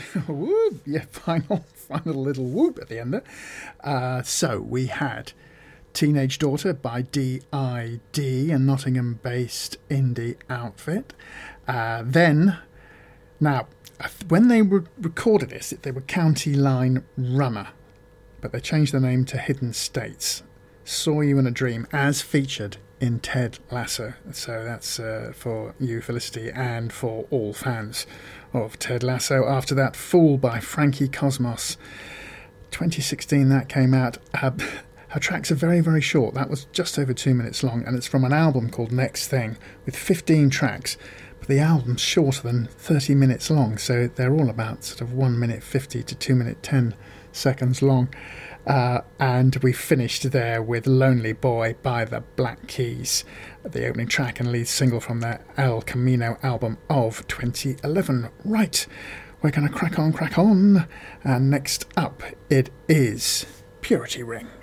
Whoop, yeah, final little whoop at the end there. So we had Teenage Daughter by D.I.D., a Nottingham-based indie outfit. Now, when they recorded this, they were County Line Runner, but they changed the name to Hidden States. Saw You in a Dream, as featured in Ted Lasso. So that's for you, Felicity, and for all fans of Ted Lasso. After that, Fool by Frankie Cosmos. 2016 that came out. Her tracks are very, very short. That was just over 2 minutes long, and it's from an album called Next Thing with 15 tracks. But the album's shorter than 30 minutes long, so they're all about sort of 1 minute 50 to 2 minute 10 seconds long. And we finished there with Lonely Boy by the Black Keys, the opening track and lead single from their El Camino album of 2011. Right, we're going to crack on. And next up, it is Purity Ring.